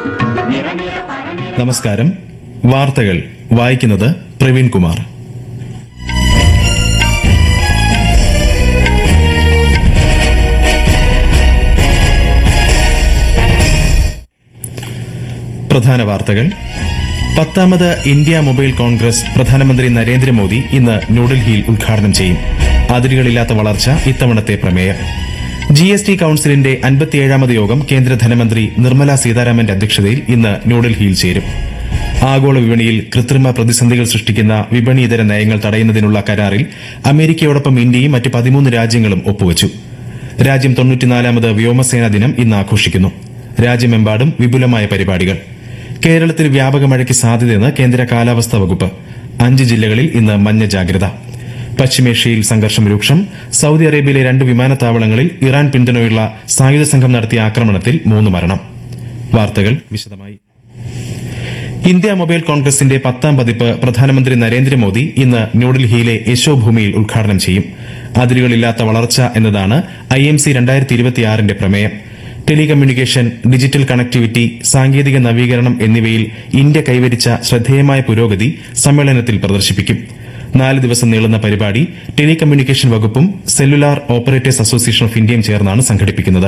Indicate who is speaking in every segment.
Speaker 1: നമസ്കാരം. വാർത്തകൾ വായിക്കുന്നത് പ്രവീൺ കുമാർ. പ്രധാന വാർത്തകൾ. 10ാമത് ഇന്ത്യ മൊബൈൽ കോൺഗ്രസ് പ്രധാനമന്ത്രി നരേന്ദ്രമോദി ഇന്ന് ന്യൂഡൽഹിയിൽ ഉദ്ഘാടനം ചെയ്യും. അതിരുകളില്ലാത്ത വളർച്ച ഇത്തവണത്തെ പ്രമേയം. ജിഎസ്ടി കൌൺസിലിന്റെ 57ാമത് യോഗം കേന്ദ്ര ധനമന്ത്രി നിർമ്മല സീതാരാമന്റെ അധ്യക്ഷതയിൽ ഇന്ന് ന്യൂഡൽഹിയിൽ ചേരും. ആഗോള വിപണിയിൽ കൃത്രിമ പ്രതിസന്ധികൾ സൃഷ്ടിക്കുന്ന വിപണിയിതര നയങ്ങൾ തടയുന്നതിനുള്ള കരാറിൽ അമേരിക്കയോടൊപ്പം ഇന്ത്യയും മറ്റ് 13 രാജ്യങ്ങളും ഒപ്പുവച്ചു. രാജ്യം 94ാമത് വ്യോമസേനാ ദിനം ഇന്ന് ആഘോഷിക്കുന്നു. രാജ്യമെമ്പാടും വിപുലമായ പരിപാടികൾ. കേരളത്തിൽ വ്യാപക മഴയ്ക്ക് സാധ്യതയെന്ന് കേന്ദ്ര കാലാവസ്ഥാ വകുപ്പ്. 5 ജില്ലകളിൽ ഇന്ന് മഞ്ഞ ജാഗ്രത. പശ്ചിമേഷ്യയിൽ സംഘർഷം രൂക്ഷം. സൌദി അറേബ്യയിലെ 2 വിമാനത്താവളങ്ങളിൽ ഇറാൻ പിന്തുണയുള്ള സായുധ സംഘം നടത്തിയ ആക്രമണത്തിൽ 3 മരണം. വാർത്തകൾ വിശദമായി. ഇന്ത്യ മൊബൈൽ കോൺഗ്രസിന്റെ 10ാം പതിപ്പ് പ്രധാനമന്ത്രി നരേന്ദ്രമോദി ഇന്ന് ന്യൂഡൽഹിയിലെ യശോഭൂമിയിൽ ഉദ്ഘാടനം ചെയ്യും. അതിരുകളില്ലാത്ത വളർച്ച എന്നതാണ് IMC 2026ന്റെ പ്രമേയം. ടെലികമ്മ്യൂണിക്കേഷൻ, ഡിജിറ്റൽ കണക്ടിവിറ്റി, സാങ്കേതിക നവീകരണം എന്നിവയിൽ ഇന്ത്യ കൈവരിച്ച ശ്രദ്ധേയമായ പുരോഗതി സമ്മേളനത്തിൽ പ്രദർശിപ്പിക്കും. 4 ദിവസം നീളുന്ന പരിപാടി ടെലികമ്മ്യൂണിക്കേഷൻ വകുപ്പും സെല്ലുലാർ ഓപ്പറേറ്റേഴ്സ് അസോസിയേഷൻ ഓഫ് ഇന്ത്യയും ചേർന്നാണ് സംഘടിപ്പിക്കുന്നത്.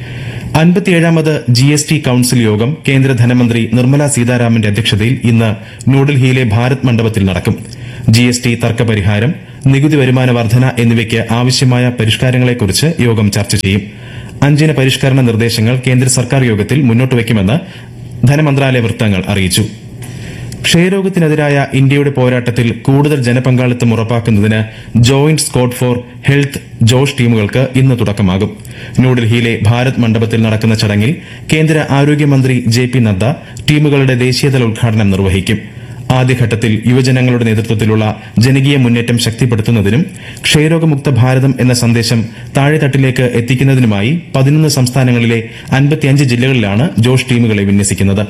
Speaker 1: 57ാമത് GST കൌൺസിൽ യോഗം കേന്ദ്ര ധനമന്ത്രി നിർമ്മല സീതാരാമന്റെ അധ്യക്ഷതയിൽ ഇന്ന് ന്യൂഡൽഹിയിലെ ഭാരത് മണ്ഡപത്തിൽ നടക്കും. GST തർക്കപരിഹാരം, നികുതി വരുമാന വർധന എന്നിവയ്ക്ക് ആവശ്യമായ പരിഷ്കാരങ്ങളെക്കുറിച്ച് യോഗം ചർച്ച ചെയ്യും. 5 പരിഷ്കരണ നിർദ്ദേശങ്ങൾ കേന്ദ്ര സർക്കാർ യോഗത്തിൽ മുന്നോട്ടുവയ്ക്കുമെന്ന് ധനമന്ത്രാലയ വൃത്തങ്ങൾ അറിയിച്ചു. ക്ഷയരോഗത്തിനെതിരായ ഇന്ത്യയുടെ പോരാട്ടത്തിൽ കൂടുതൽ ജനപങ്കാളിത്തം ഉറപ്പാക്കുന്നതിന് joint squad for health Josh ടീമുകൾക്ക് ഇന്ന് തുടക്കമാകും. ന്യൂഡൽഹിയിലെ ഭാരത് മണ്ഡപത്തിൽ നടക്കുന്ന ചടങ്ങിൽ കേന്ദ്ര ആരോഗ്യമന്ത്രി JP നദ്ദ ടീമുകളുടെ ദേശീയതല ഉദ്ഘാടനം നിർവഹിക്കും. ആദ്യഘട്ടത്തിൽ യുവജനങ്ങളുടെ നേതൃത്വത്തിലുള്ള ജനകീയ മുന്നേറ്റം ശക്തിപ്പെടുത്തുന്നതിനും ക്ഷയരോഗമുക്ത ഭാരതം എന്ന സന്ദേശം താഴെത്തട്ടിലേക്ക് എത്തിക്കുന്നതിനുമായി 11 സംസ്ഥാനങ്ങളിലെ 55 ജില്ലകളിലാണ് ജോഷ് ടീമുകളെ വിന്യസിക്കുന്നത്.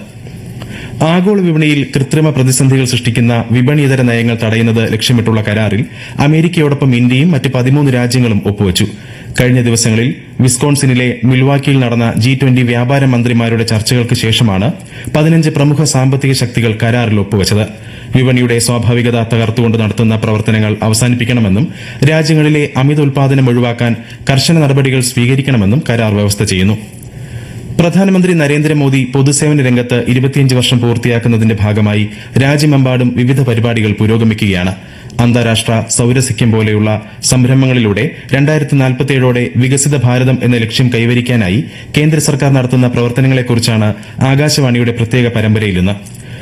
Speaker 1: ആഗോള വിപണിയിൽ കൃത്രിമ പ്രതിസന്ധികൾ സൃഷ്ടിക്കുന്ന വിപണിയിതര നയങ്ങൾ തടയുന്നത് ലക്ഷ്യമിട്ടുള്ള കരാറിൽ അമേരിക്കയോടൊപ്പം ഇന്ത്യയും മറ്റ് 13 രാജ്യങ്ങളും ഒപ്പുവച്ചു. കഴിഞ്ഞ ദിവസങ്ങളിൽ വിസ്കോൺസിനിലെ മിൽവാക്കിയിൽ നടന്ന G20 വ്യാപാര മന്ത്രിമാരുടെ ചർച്ചകൾക്ക് ശേഷമാണ് 15 പ്രമുഖ സാമ്പത്തിക ശക്തികൾ കരാറിൽ ഒപ്പുവച്ചത്. വിപണിയുടെ സ്വാഭാവികത തകർത്തുകൊണ്ട് നടത്തുന്ന പ്രവർത്തനങ്ങൾ അവസാനിപ്പിക്കണമെന്നും രാജ്യങ്ങളിലെ അമിത ഉൽപാദനം ഒഴിവാക്കാൻ കർശന നടപടികൾ സ്വീകരിക്കണമെന്നും കരാർ വ്യവസ്ഥ ചെയ്യുന്നു. പ്രധാനമന്ത്രി നരേന്ദ്രമോദി പൊതുസേവന രംഗത്ത് 25 വർഷം പൂർത്തിയാക്കുന്നതിന്റെ ഭാഗമായി രാജ്യമെമ്പാടും വിവിധ പരിപാടികൾ പുരോഗമിക്കുകയാണ്. അന്താരാഷ്ട്ര സൌരസഖ്യം പോലെയുള്ള സംരംഭങ്ങളിലൂടെ 2047ഓടെ വികസിത ഭാരതം എന്ന ലക്ഷ്യം കൈവരിക്കാനായി കേന്ദ്ര സർക്കാർ നടത്തുന്ന പ്രവർത്തനങ്ങളെക്കുറിച്ചാണ് ആകാശവാണിയുടെ പ്രത്യേക പരമ്പരയിൽ ഇന്ന്.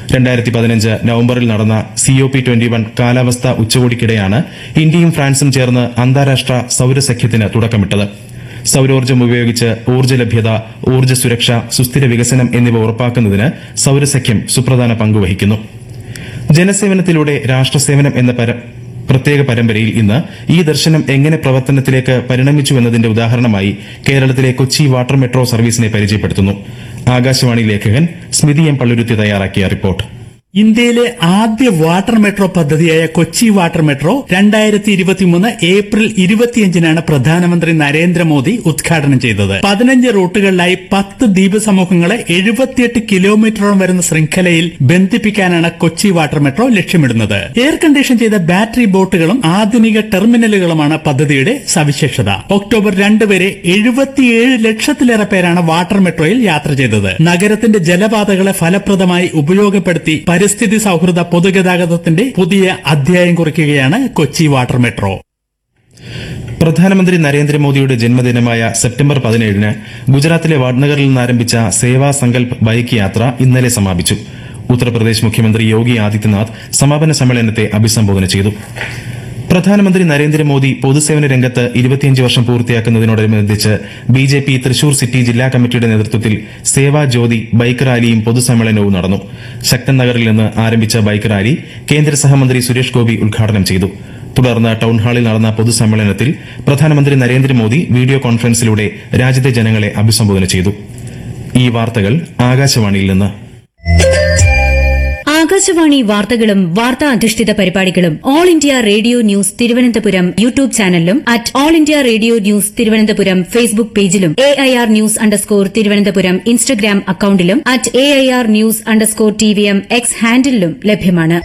Speaker 1: 2015 നവംബറിൽ നടന്ന COP21 കാലാവസ്ഥാ ഉച്ചകോടിക്കിടെയാണ് ഇന്ത്യയും ഫ്രാൻസും ചേർന്ന് അന്താരാഷ്ട്ര സൌരസഖ്യത്തിന് തുടക്കമിട്ടത്. സൌരോർജ്ജം ഉപയോഗിച്ച് ഊർജ്ജ ലഭ്യത, ഊർജ്ജ സുരക്ഷ, സുസ്ഥിര വികസനം എന്നിവ ഉറപ്പാക്കുന്നതിന് സൌരസഖ്യം സുപ്രധാന പങ്കുവഹിക്കുന്നു. ജനസേവനത്തിലൂടെ രാഷ്ട്രസേവനം എന്ന പ്രത്യേക പരമ്പരയിൽ ഇന്ന് ഈ ദർശനം എങ്ങനെ പ്രവർത്തനത്തിലേക്ക് പരിണമിച്ചുവെന്നതിന്റെ ഉദാഹരണമായി കേരളത്തിലെ കൊച്ചി വാട്ടർ മെട്രോ സർവീസിനെ പരിചയപ്പെടുത്തുന്നു. ആകാശവാണി ലേഖകൻ സ്മിതി M. പള്ളുരുത്തി തയ്യാറാക്കിയ റിപ്പോർട്ട്.
Speaker 2: ഇന്ത്യയിലെ ആദ്യ വാട്ടർ മെട്രോ പദ്ധതിയായ കൊച്ചി വാട്ടർ മെട്രോ 2023 ഏപ്രിൽ 25-നാണ് പ്രധാനമന്ത്രി നരേന്ദ്രമോദി ഉദ്ഘാടനം ചെയ്തത്. 15 റൂട്ടുകളിലായി 10 ദ്വീപ് സമൂഹങ്ങളെ 78 കിലോമീറ്ററോളം വരുന്ന ശൃംഖലയിൽ ബന്ധിപ്പിക്കാനാണ് കൊച്ചി വാട്ടർ മെട്രോ ലക്ഷ്യമിടുന്നത്. എയർ കണ്ടീഷൻ ചെയ്ത ബാറ്ററി ബോട്ടുകളും ആധുനിക ടെർമിനലുകളുമാണ് പദ്ധതിയുടെ സവിശേഷത. ഒക്ടോബർ 2 വരെ 77 ലക്ഷത്തിലേറെ പേരാണ് വാട്ടർ മെട്രോയിൽ യാത്ര ചെയ്തത്. നഗരത്തിന്റെ ജലപാതകളെ ഫലപ്രദമായി ഉപയോഗപ്പെടുത്തി പരിസ്ഥിതി സൌഹൃദ പൊതുഗതാഗതത്തിന്റെ പുതിയ അധ്യായം കുറിക്കുകയാണ് കൊച്ചി വാട്ടർ മെട്രോ.
Speaker 1: പ്രധാനമന്ത്രി നരേന്ദ്രമോദിയുടെ ജന്മദിനമായ സെപ്റ്റംബർ 17-ന് ഗുജറാത്തിലെ വഡ്നഗറിൽ നിന്ന് ആരംഭിച്ച സേവാ സങ്കൽപ് ബൈക്ക് യാത്ര ഇന്നലെ സമാപിച്ചു. ഉത്തർപ്രദേശ് മുഖ്യമന്ത്രി യോഗി ആദിത്യനാഥ് സമാപന സമ്മേളനത്തെ അഭിസംബോധന ചെയ്തു. പ്രധാനമന്ത്രി നരേന്ദ്രമോദി പൊതുസേവന രംഗത്ത് 25 വർഷം പൂർത്തിയാക്കുന്നതിനോടനുബന്ധിച്ച് BJP തൃശൂർ സിറ്റി ജില്ലാ കമ്മിറ്റിയുടെ നേതൃത്വത്തിൽ സേവാ ജ്യോതി ബൈക്ക് റാലിയും പൊതുസമ്മേളനവും നടന്നു. ശക്തൻ നഗറിൽ നിന്ന് ആരംഭിച്ച ബൈക്ക് റാലി കേന്ദ്ര സഹമന്ത്രി സുരേഷ് ഗോപി ഉദ്ഘാടനം ചെയ്തു. തുടർന്ന് ടൌൺഹാളിൽ നടന്ന പൊതുസമ്മേളനത്തിൽ പ്രധാനമന്ത്രി നരേന്ദ്രമോദി വീഡിയോ കോൺഫറൻസിലൂടെ രാജ്യത്തെ ജനങ്ങളെ അഭിസംബോധന ചെയ്തു. ഈ വാർത്തകൾ ആകാശവാണിയിൽ നിന്ന്.
Speaker 3: ആകാശവാണി വാർത്തകളും വാർത്താ അധിഷ്ഠിത പരിപാടികളും all India radio news Thiruvananthapuram YouTube ചാനലിലും at all India radio news Thiruvananthapuram Facebook പേജിലും AIR ന്യൂസ് _തിരുവനന്തപുരം ഇൻസ്റ്റഗ്രാം അക്കൌണ്ടിലും at AIR news _TVM X ഹാൻഡിലും ലഭ്യമാണ്.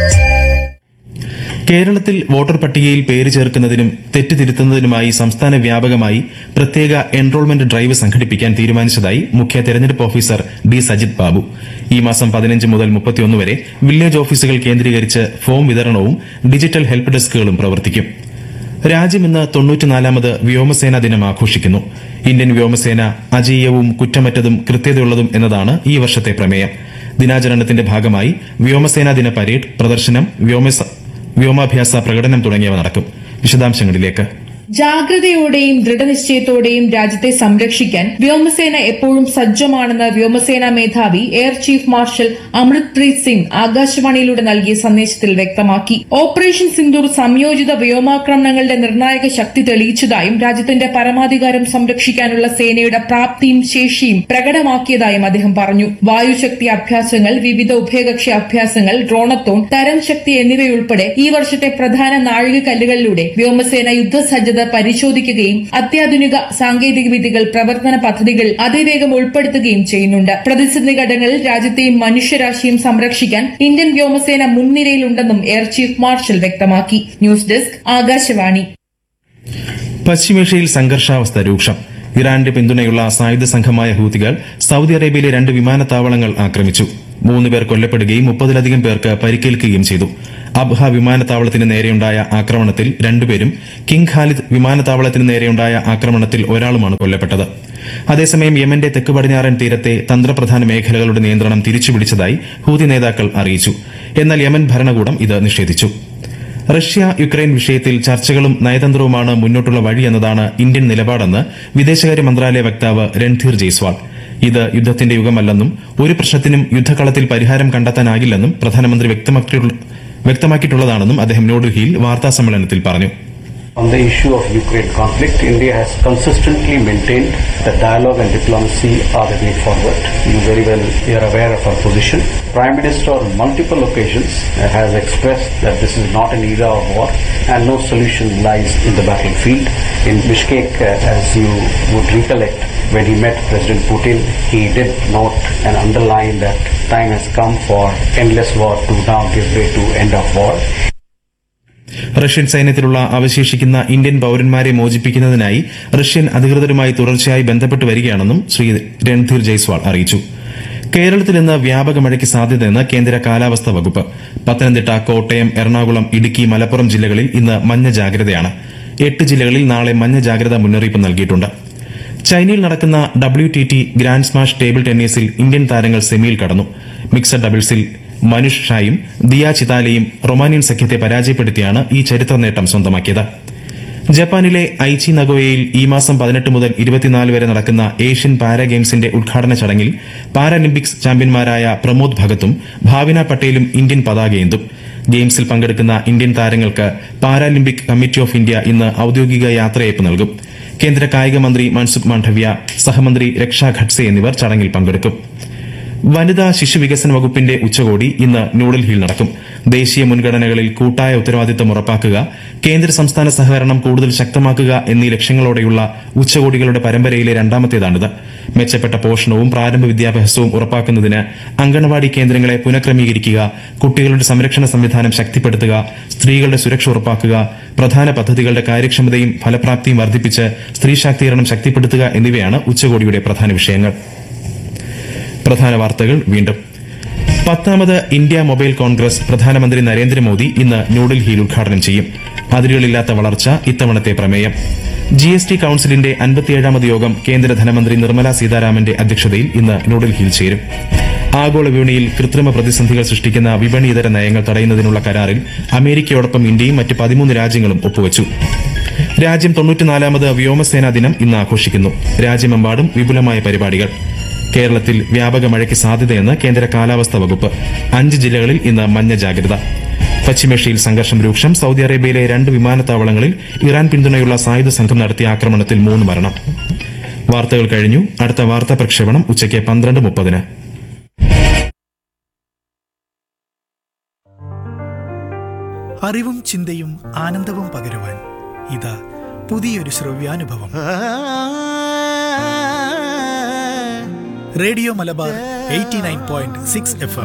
Speaker 1: കേരളത്തിൽ വോട്ടർ പട്ടികയിൽ പേര് ചേർക്കുന്നതിനും തെറ്റ് തിരുത്തുന്നതിനുമായി സംസ്ഥാന വ്യാപകമായി പ്രത്യേക എൻറോൾമെന്റ് ഡ്രൈവ് സംഘടിപ്പിക്കാൻ തീരുമാനിച്ചതായി മുഖ്യ തെരഞ്ഞെടുപ്പ് ഓഫീസർ ഡി സജിത് ബാബു. ഈ മാസം 15 മുതൽ 31 വരെ വില്ലേജ് ഓഫീസുകൾ കേന്ദ്രീകരിച്ച് ഫോം വിതരണവും ഡിജിറ്റൽ ഹെൽപ്പ് ഡെസ്കുകളും പ്രവർത്തിക്കും. രാജ്യം ഇന്ന് 94ാമത് വ്യോമസേനാ ദിനം ആഘോഷിക്കുന്നു. ഇന്ത്യൻ വ്യോമസേന അജയ്യവും കുറ്റമറ്റതും കൃത്യതയുള്ളതും എന്നതാണ് ഈ വർഷത്തെ പ്രമേയം. ദിനാചരണത്തിന്റെ ഭാഗമായി വ്യോമസേനാ ദിന പരേഡ്, പ്രദർശനം, വ്യോമാഭ്യാസ പ്രകടനം തുടങ്ങിയവ നടക്കും. വിശദാംശങ്ങളിലേക്ക്.
Speaker 4: ജാഗ്രതയോടെയും ദൃഢനിശ്ചയത്തോടെയും രാജ്യത്തെ സംരക്ഷിക്കാൻ വ്യോമസേന എപ്പോഴും സജ്ജമാണെന്ന് വ്യോമസേനാ മേധാവി എയർ ചീഫ് മാർഷൽ അമൃത്പ്രീത് സിംഗ് ആകാശവാണിയിലൂടെ നൽകിയ സന്ദേശത്തിൽ വ്യക്തമാക്കി. ഓപ്പറേഷൻ സിന്ദൂർ സംയോജിത വ്യോമാക്രമണങ്ങളുടെ നിർണായക ശക്തി തെളിയിച്ചതായും രാജ്യത്തിന്റെ പരമാധികാരം സംരക്ഷിക്കാനുള്ള സേനയുടെ പ്രാപ്തിയും ശേഷിയും പ്രകടമാക്കിയതായും അദ്ദേഹം പറഞ്ഞു. വായുശക്തി അഭ്യാസങ്ങൾ, വിവിധ ഉഭയകക്ഷി അഭ്യാസങ്ങൾ, ഡ്രോണത്തോൺ, തരം ശക്തി എന്നിവയുൾപ്പെടെ ഈ വർഷത്തെ പ്രധാന നാഴികക്കല്ലുകളിലൂടെ വ്യോമസേന യുദ്ധസജ്ജത പരിശോധിക്കുകയും അത്യാധുനിക സാങ്കേതിക വിദ്യകൾ, പ്രവർത്തന പദ്ധതികൾ അതിവേഗം ഉൾപ്പെടുത്തുകയും ചെയ്യുന്നുണ്ട്. പ്രതിസന്ധി ഘട്ടങ്ങളിൽ രാജ്യത്തെയും മനുഷ്യരാശിയും സംരക്ഷിക്കാൻ ഇന്ത്യൻ വ്യോമസേന മുൻനിരയിലുണ്ടെന്നും എയർ ചീഫ് മാർഷൽ വ്യക്തമാക്കി. News desk, Akashvani.
Speaker 1: പശ്ചിമേഷ്യയിൽ സംഘർഷാവസ്ഥ രൂക്ഷം. ഇറാന്റെ പിന്തുണയുള്ള സായുധ സംഘമായ ഹൂതികൾ സൌദി അറേബ്യയിലെ 2 വിമാനത്താവളങ്ങൾ ആക്രമിച്ചു. 3 പേർ കൊല്ലപ്പെടുകയും 30ലധികം പേർക്ക് പരിക്കേൽക്കുകയും ചെയ്തു. അബ്ഹ വിമാനത്താവളത്തിന് നേരെയുണ്ടായ ആക്രമണത്തിൽ 2 പേരും കിങ് ഖാലിദ് വിമാനത്താവളത്തിന് നേരെയുണ്ടായ ആക്രമണത്തിൽ ഒരാളുമാണ് കൊല്ലപ്പെട്ടത്. അതേസമയം യമന്റെ തെക്ക് പടിഞ്ഞാറൻ തീരത്തെ തന്ത്രപ്രധാന മേഖലകളുടെ നിയന്ത്രണം തിരിച്ചുപിടിച്ചതായി ഹൂതി നേതാക്കൾ അറിയിച്ചു. എന്നാൽ യമൻ ഭരണകൂടം ഇത് നിഷേധിച്ചു. റഷ്യ യുക്രൈൻ വിഷയത്തിൽ ചർച്ചകളും നയതന്ത്രവുമാണ് മുന്നോട്ടുള്ള വഴി എന്നതാണ് ഇന്ത്യൻ നിലപാടെന്ന് വിദേശകാര്യ മന്ത്രാലയ വക്താവ് രൺധീർ ജയ്സ്വാൾ. ഇത് യുദ്ധത്തിന്റെ യുഗമല്ലെന്നും ഒരു പ്രശ്നത്തിനും യുദ്ധകളത്തിൽ പരിഹാരം കണ്ടെത്താനാകില്ലെന്നും പ്രധാനമന്ത്രി വ്യക്തമാക്കിയിട്ടുള്ളതാണെന്നും അദ്ദേഹം ന്യൂഡൽഹിയിൽ വാർത്താസമ്മേളനത്തിൽ പറഞ്ഞു.
Speaker 5: On the issue of Ukraine conflict, India has consistently maintained that dialogue and diplomacy are the way forward. You very well are aware of our position. Prime Minister on multiple occasions has expressed that this is not an era of war and no solution lies in the battlefield. In Bishkek, as you would recollect, when he met President Putin, he did note and underline that time has come for endless war to now give way to end of war.
Speaker 1: Russian സൈന്യത്തിലുള്ള അവശേഷിക്കുന്ന Indian പൌരന്മാരെ മോചിപ്പിക്കുന്നതിനായി Russian അധികൃതരുമായി തുടർച്ചയായി ബന്ധപ്പെട്ട് വരികയാണെന്നും ശ്രീ രൺധീർ ജയ്സ്വാൾ അറിയിച്ചു. കേരളത്തിൽ ഇന്ന് വ്യാപക മഴയ്ക്ക് സാധ്യതയെന്ന് കേന്ദ്ര കാലാവസ്ഥാ വകുപ്പ്. പത്തനംതിട്ട, കോട്ടയം, എറണാകുളം, ഇടുക്കി, മലപ്പുറം ജില്ലകളിൽ ഇന്ന് മഞ്ഞ ജാഗ്രതയാണ്. 8 ജില്ലകളിൽ നാളെ മഞ്ഞ ജാഗ്രതാ മുന്നറിയിപ്പ് നൽകിയിട്ടുണ്ട്. ചൈനയിൽ നടക്കുന്ന WTT ഗ്രാൻഡ് സ്മാഷ് ടേബിൾ ടെന്നീസിൽ ഇന്ത്യൻ താരങ്ങൾ സെമിയിൽ കടന്നു. മിക്സഡ് ഡബിൾസിൽ മനുഷ് ഷായും ദിയ ചിതാലയും റൊമാനിയൻ സഖ്യത്തെ പരാജയപ്പെടുത്തിയാണ് ഈ ചരിത്ര നേട്ടം സ്വന്തമാക്കിയത്. ജപ്പാനിലെ ഐച്ചി നഗോയയിൽ ഈ മാസം 18 മുതൽ 24 വരെ നടക്കുന്ന ഏഷ്യൻ പാരാ ഗെയിംസിന്റെ ഉദ്ഘാടന ചടങ്ങിൽ പാരാലിമ്പിക്സ് ചാമ്പ്യന്മാരായ പ്രമോദ് ഭഗത്തും ഭാവിന പട്ടേലും ഇന്ത്യൻ പതാകയേന്തും. ഗെയിംസിൽ പങ്കെടുക്കുന്ന ഇന്ത്യൻ താരങ്ങൾക്ക് പാരാലിമ്പിക് കമ്മിറ്റി ഓഫ് ഇന്ത്യ ഇന്ന് ഔദ്യോഗിക യാത്രയയപ്പ് നൽകും. കേന്ദ്ര കായിക മന്ത്രി മൻസുഖ് മാണ്ഡവ്യ, സഹമന്ത്രി രക്ഷാ ഖഡ്സെ എന്നിവർ ചടങ്ങിൽ പങ്കെടുക്കും. വനിതാ ശിശുവികസന വകുപ്പിന്റെ ഉച്ചകോടി ഇന്ന് ന്യൂഡൽഹിയിൽ നടക്കും. ദേശീയ മുൻഗണനകളിൽ കൂട്ടായ ഉത്തരവാദിത്തം ഉറപ്പാക്കുക, കേന്ദ്ര സംസ്ഥാന സഹകരണം കൂടുതൽ ശക്തമാക്കുക എന്നീ ലക്ഷ്യങ്ങളോടെയുള്ള ഉച്ചകോടികളുടെ പരമ്പരയിലെ രണ്ടാമത്തേതാണിത്. മെച്ചപ്പെട്ട പോഷണവും പ്രാരംഭ വിദ്യാഭ്യാസവും ഉറപ്പാക്കുന്നതിന് അങ്കണവാടി കേന്ദ്രങ്ങളെ പുനഃക്രമീകരിക്കുക, കുട്ടികളുടെ സംരക്ഷണ സംവിധാനം ശക്തിപ്പെടുത്തുക, സ്ത്രീകളുടെ സുരക്ഷ ഉറപ്പാക്കുക, പ്രധാന പദ്ധതികളുടെ കാര്യക്ഷമതയും ഫലപ്രാപ്തിയും വർദ്ധിപ്പിച്ച് സ്ത്രീ ശാക്തീകരണം ശക്തിപ്പെടുത്തുക എന്നിവയാണ് ഉച്ചകോടിയുടെ പ്രധാന വിഷയങ്ങൾ. പ്രധാന വാർത്തകൾ വീണ്ടും. 10ാമത് ഇന്ത്യ മൊബൈൽ കോൺഗ്രസ് പ്രധാനമന്ത്രി നരേന്ദ്രമോദി ഇന്ന് ന്യൂഡൽഹിയിൽ ഉദ്ഘാടനം ചെയ്യും. അതിരുകളില്ലാത്ത വളർച്ച ഇത്തവണത്തെ പ്രമേയം. GST കൌൺസിലിന്റെ 57ാമത് യോഗം കേന്ദ്ര ധനമന്ത്രി നിർമ്മല സീതാരാമന്റെ അധ്യക്ഷതയിൽ ഇന്ന് ന്യൂഡൽഹിയിൽ ചേരും. ആഗോള വിപണിയിൽ കൃത്രിമ പ്രതിസന്ധികൾ സൃഷ്ടിക്കുന്ന വിപണി ഇതര നയങ്ങൾ തടയുന്നതിനുള്ള കരാറിൽ അമേരിക്കയോടൊപ്പം ഇന്ത്യയും മറ്റ് 13 രാജ്യങ്ങളും ഒപ്പുവച്ചു. രാജ്യം 94ാമത് വ്യോമസേനാ ദിനം ഇന്ന് ആഘോഷിക്കുന്നു. രാജ്യമെമ്പാടും വിപുലമായ പരിപാടികൾ. കേരളത്തിൽ വ്യാപക മഴയ്ക്ക് സാധ്യതയെന്ന് കേന്ദ്ര കാലാവസ്ഥാ വകുപ്പ്. 5 ജില്ലകളിൽ ഇന്ന് മഞ്ഞ ജാഗ്രത. പശ്ചിമേഷ്യയിൽ സംഘർഷം രൂക്ഷം. സൌദി അറേബ്യയിലെ 2 വിമാനത്താവളങ്ങളിൽ ഇറാൻ പിന്തുണയുള്ള സായുധ സംഘം നടത്തിയ ആക്രമണത്തിൽ 3 മരണം. വാർത്തകൾ കഴിഞ്ഞു. അടുത്ത വാർത്താ പ്രക്ഷേപണം ഉച്ചയ്ക്ക് 12:30.
Speaker 6: അറിവും ചിന്തയും ആനന്ദവും പകരുവാൻ ഇതാ പുതിയൊരു ശ്രവ്യാനുഭവം. Radio Malabar 89.6 FM.